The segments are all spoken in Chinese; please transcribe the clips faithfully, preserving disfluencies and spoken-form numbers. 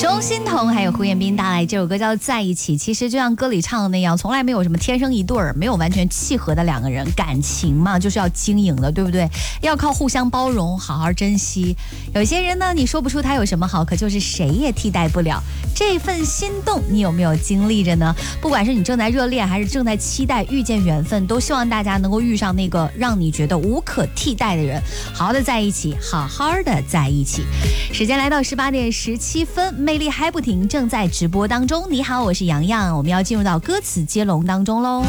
钟欣桐还有胡彦斌带来这首歌叫《在一起》，其实就像歌里唱的那样，从来没有什么天生一对儿，没有完全契合的两个人，感情嘛就是要经营的，对不对？要靠互相包容，好好珍惜。有些人呢，你说不出他有什么好，可就是谁也替代不了。这份心动，你有没有经历着呢？不管是你正在热恋，还是正在期待遇见缘分，都希望大家能够遇上那个让你觉得无可替代的人，好好的在一起，好好的在一起。时间来到十八点十七分，魅力还不停，正在直播当中。你好，我是洋洋，我们要进入到歌词接龙当中喽。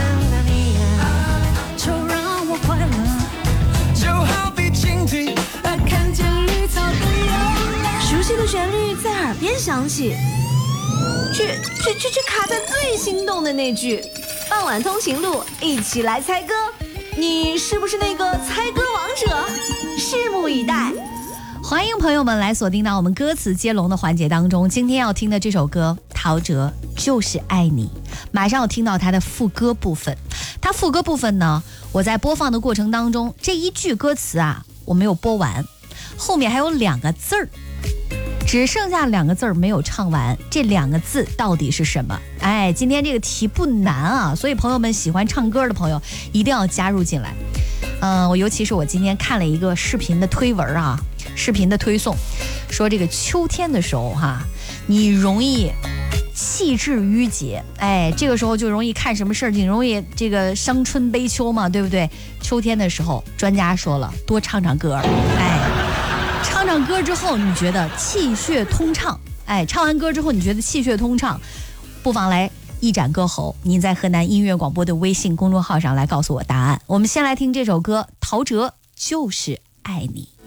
熟悉的旋律在耳边响起，却却却却卡在最心动的那句。傍晚通勤路，一起来猜歌，你是不是那个猜歌王者？拭目以待。 欢迎朋友们来锁定到我们歌词接龙的环节当中。今天要听的这首歌，陶喆就是爱你，马上要听到他的副歌部分。他副歌部分呢，我在播放的过程当中，这一句歌词啊，我没有播完，后面还有两个字儿，只剩下两个字儿没有唱完，这两个字到底是什么？哎，今天这个题不难啊，所以朋友们喜欢唱歌的朋友一定要加入进来。嗯、呃，我尤其是我今天看了一个视频的推文啊，视频的推送，说这个秋天的时候哈、啊，你容易气滞郁结，哎，这个时候就容易看什么事情容易这个伤春悲秋嘛，对不对？秋天的时候，专家说了，多唱唱歌，哎，唱唱歌之后你觉得气血通畅，哎，唱完歌之后你觉得气血通畅，不妨来一展歌喉，您在河南音乐广播的微信公众号上来告诉我答案。我们先来听这首歌，陶喆就是爱你。